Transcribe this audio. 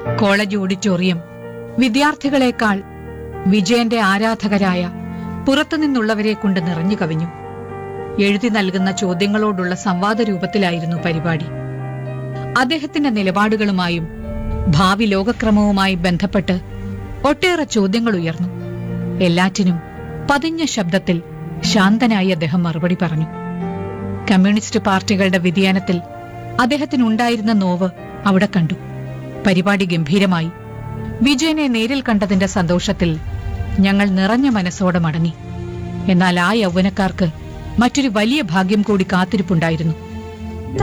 College auditorium വിദ്യാർത്ഥികളെക്കാൾ വിജയന്റെ ആരാധകരായ പുറത്തുനിന്നുള്ളവരെ കൊണ്ട് നിറഞ്ഞു കവിഞ്ഞു. എഴുതി നൽകുന്ന ചോദ്യങ്ങളോടുള്ള സംവാദ രൂപത്തിലായിരുന്നു പരിപാടി. അദ്ദേഹത്തിന്റെ നിലപാടുകളുമായും ഭാവി ലോകക്രമവുമായി ബന്ധപ്പെട്ട് ഒട്ടേറെ ചോദ്യങ്ങൾ ഉയർന്നു. എല്ലാറ്റിനും പതിഞ്ഞ ശബ്ദത്തിൽ ശാന്തനായി അദ്ദേഹം മറുപടി പറഞ്ഞു. കമ്മ്യൂണിസ്റ്റ് പാർട്ടികളുടെ വ്യതിയാനത്തിൽ അദ്ദേഹത്തിനുണ്ടായിരുന്ന നോവ് അവിടെ കണ്ടു. പരിപാടി ഗംഭീരമായി. വിജയനെ നേരിൽ കണ്ടതിന്റെ സന്തോഷത്തിൽ ഞങ്ങൾ നിറഞ്ഞ മനസ്സോടെ മടങ്ങി. എന്നാൽ ആ യൗവനക്കാർക്ക് മറ്റൊരു വലിയ ഭാഗ്യം കൂടി കാത്തിരിപ്പുണ്ടായിരുന്നു.